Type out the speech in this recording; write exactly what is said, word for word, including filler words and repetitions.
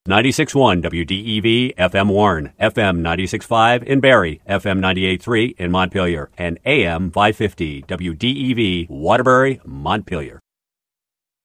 ninety-six point one W D E V F M Warren, F M ninety-six point five in Barrie, F M ninety-eight point three in Montpelier, and A M five fifty W D E V Waterbury, Montpelier.